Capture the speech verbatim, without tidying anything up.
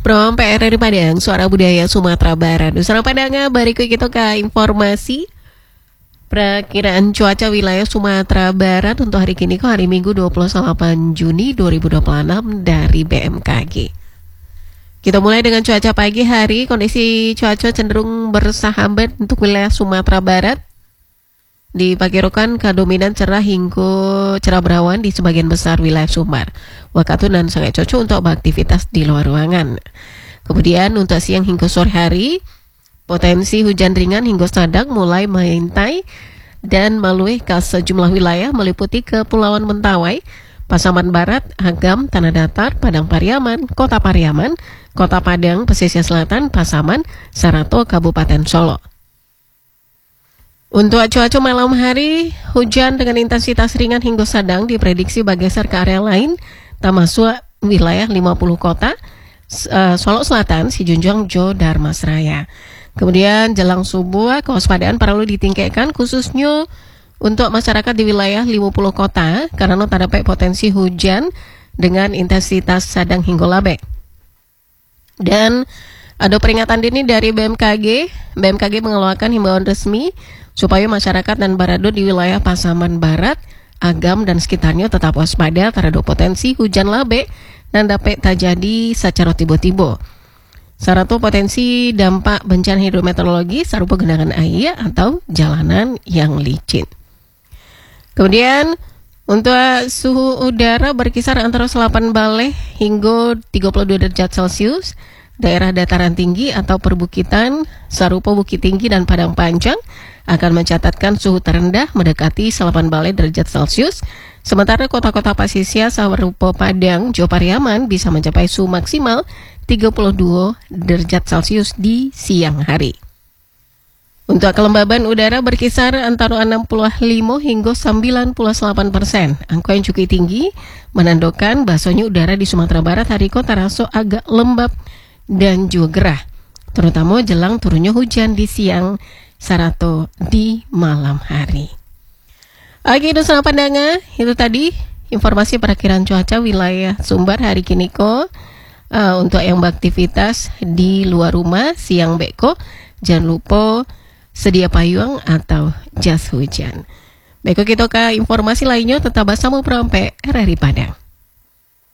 From P R R I Padang, Suara Budaya Sumatera Barat. Nusantara Padang, berikut kita ke informasi perakiraan cuaca wilayah Sumatera Barat untuk hari ini ke hari Minggu dua puluh delapan Juni dua ribu dua puluh enam dari B M K G. Kita mulai dengan cuaca pagi hari. Kondisi cuaca cenderung bersahabat untuk wilayah Sumatera Barat. Diperkirakan kedominan cerah hingga cerah berawan di sebagian besar wilayah Sumbar. Wakatunan sangat cocok untuk beraktivitas di luar ruangan. Kemudian untuk siang hingga sore hari, potensi hujan ringan hingga sedang mulai mengintai dan meluih ke sejumlah wilayah meliputi Kepulauan Mentawai, Pasaman Barat, Agam, Tanah Datar, Padang Pariaman, Kota Pariaman, Kota Padang, Pesisir Selatan, Pasaman, Sarato, Kabupaten Solo. Untuk cuaca malam hari, hujan dengan intensitas ringan hingga sedang diprediksi bergeser ke area lain, termasuk wilayah lima puluh kota, uh, Solo Selatan, Sijunjang, Jo, Darmasraya. Kemudian jelang subuh, kewaspadaan perlu ditingkatkan khususnya untuk masyarakat di wilayah lima puluh kota karena terdapat potensi hujan dengan intensitas sedang hingga lebat. Dan ada peringatan dini dari B M K G. B M K G mengeluarkan himbauan resmi supaya masyarakat dan barado di wilayah Pasaman Barat, Agam dan sekitarnya tetap waspada terhadap potensi hujan lebat dan dapat terjadi secara tiba-tiba. Satu potensi dampak bencana hidrometeorologi serupa genangan air atau jalanan yang licin. Kemudian untuk suhu udara berkisar antara delapan balik hingga tiga puluh dua derajat Celcius. Daerah dataran tinggi atau perbukitan serupa Bukit Tinggi dan Padang Panjang akan mencatatkan suhu terendah mendekati delapan balik derajat Celcius. Sementara kota-kota pasisir serupa Padang, Jo Pariaman bisa mencapai suhu maksimal tiga puluh dua derajat Celcius di siang hari. Untuk kelembaban udara berkisar antara enam puluh lima hingga sembilan puluh delapan persen. Angka yang cukup tinggi menandakan bahasanya udara di Sumatera Barat hari ini terasa agak lembab dan juga gerah, terutama jelang turunnya hujan di siang sarato di malam hari. Oke, Nusantara Pandangan, itu tadi informasi perakiraan cuaca wilayah Sumbar hari kini ko. Uh, untuk yang beraktivitas di luar rumah siang beko, jangan lupa sedia payung atau jas hujan. Beko kita ke informasi lainnya tetap bersama P R R I Padang.